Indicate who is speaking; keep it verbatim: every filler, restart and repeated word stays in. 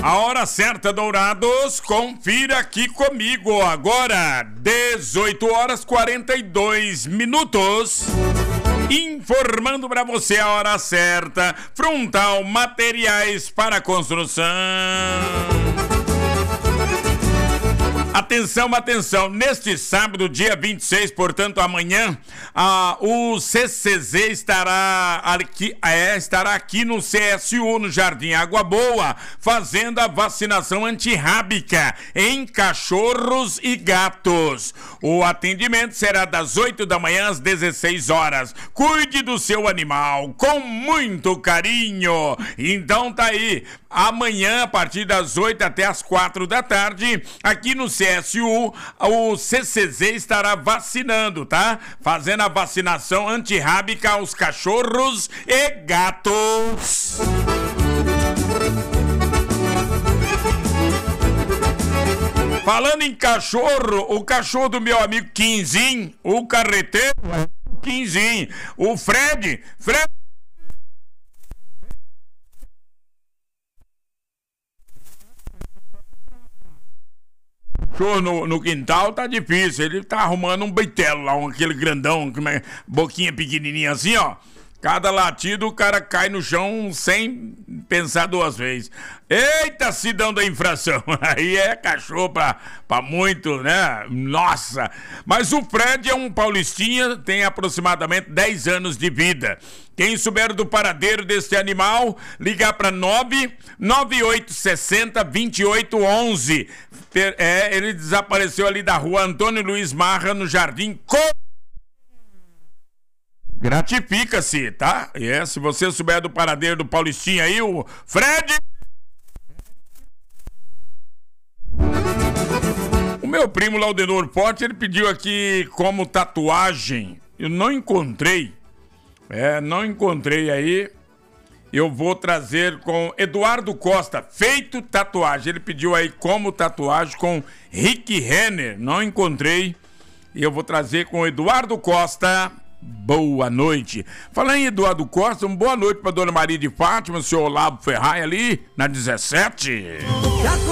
Speaker 1: A hora certa, Dourados, confira aqui comigo agora, dezoito horas e quarenta e dois minutos. Informando para você a hora certa, Frontal Materiais para Construção. Atenção, atenção, neste sábado, dia vinte e seis, portanto amanhã, ah, o C C Z estará aqui, é, estará aqui no C S U, no Jardim Água Boa, fazendo a vacinação antirrábica em cachorros e gatos. O atendimento será das oito da manhã às dezesseis horas. Cuide do seu animal com muito carinho. Então tá aí, amanhã a partir das oito até as quatro da tarde, aqui no C S U, o C C Z estará vacinando, tá? Fazendo a vacinação antirrábica aos cachorros e gatos. Falando em cachorro, o cachorro do meu amigo Quinzinho, o carreteiro, Quinzinho, o Fred, Fred... No, no quintal tá difícil, ele tá arrumando um beitelo lá, um, aquele grandão, boquinha pequenininha assim, ó. Cada latido o cara cai no chão sem pensar duas vezes. Eita, cidadão da infração, aí é cachorro pra, pra muito, né? Nossa! Mas o Fred é um paulistinha, tem aproximadamente dez anos de vida. Quem souber do paradeiro deste animal, ligar para nove nove oito seis zero, dois oito um um. É, ele desapareceu ali da rua Antônio Luiz Marra, no Jardim Co... Gratifica-se, tá? E é, se você souber do paradeiro do paulistinha aí, o Fred... O meu primo Laudenor Forte, ele pediu aqui como tatuagem. Eu não encontrei. É, não encontrei aí. Eu vou trazer com Eduardo Costa, feito tatuagem. Ele pediu aí como tatuagem com Rick Renner. Não encontrei. E eu vou trazer com Eduardo Costa. Boa noite. Falando em Eduardo Costa, uma boa noite para Dona Maria de Fátima, o senhor Olavo Ferraz ali, na dezessete.